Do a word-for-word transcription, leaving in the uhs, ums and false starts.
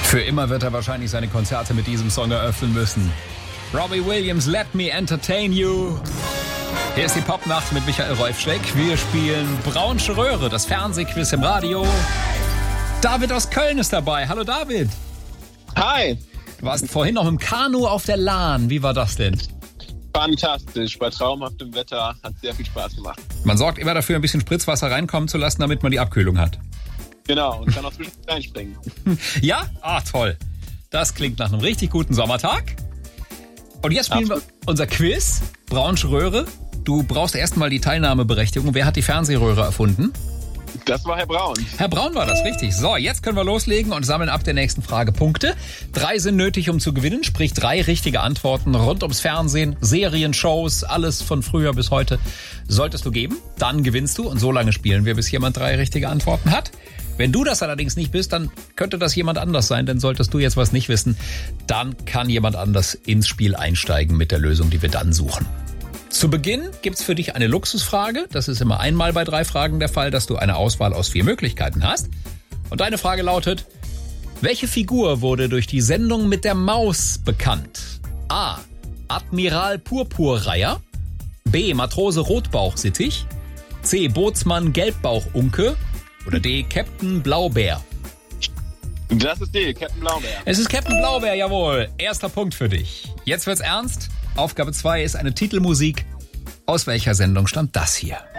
Für immer wird er wahrscheinlich seine Konzerte mit diesem Song eröffnen müssen. Robbie Williams, Let Me Entertain You. Hier ist die Popnacht mit Michael Rolfschleck. Wir spielen Braunsche Röhre, das Fernsehquiz im Radio. David aus Köln ist dabei. Hallo David. Hi. Du warst vorhin noch im Kanu auf der Lahn. Wie war das denn? Fantastisch, bei traumhaftem Wetter, hat sehr viel Spaß gemacht. Man sorgt immer dafür, ein bisschen Spritzwasser reinkommen zu lassen, damit man die Abkühlung hat. Genau, und kann auch zwischendurch reinspringen. Ja? Ah, toll. Das klingt nach einem richtig guten Sommertag. Und jetzt spielen Absolut. wir unser Quiz, Braunsche Röhre. Du brauchst erstmal die Teilnahmeberechtigung. Wer hat die Fernsehröhre erfunden? Das war Herr Braun. Herr Braun war das, richtig. So, jetzt können wir loslegen und sammeln ab der nächsten Frage Punkte. Drei sind nötig, um zu gewinnen, sprich drei richtige Antworten rund ums Fernsehen, Serien, Shows, alles von früher bis heute solltest du geben. Dann gewinnst du und so lange spielen wir, bis jemand drei richtige Antworten hat. Wenn du das allerdings nicht bist, dann könnte das jemand anders sein, denn solltest du jetzt was nicht wissen, dann kann jemand anders ins Spiel einsteigen mit der Lösung, die wir dann suchen. Zu Beginn gibt's für dich eine Luxusfrage. Das ist immer einmal bei drei Fragen der Fall, dass du eine Auswahl aus vier Möglichkeiten hast. Und deine Frage lautet, welche Figur wurde durch die Sendung mit der Maus bekannt? A. Admiral Purpurreiher. B. Matrose Rotbauchsittich. C. Bootsmann Gelbbauchunke. Oder D. Captain Blaubeer. Das ist D. Captain Blaubeer. Es ist Captain Blaubeer, jawohl. Erster Punkt für dich. Jetzt wird's ernst. Aufgabe zwei ist eine Titelmusik. Aus welcher Sendung stammt das hier?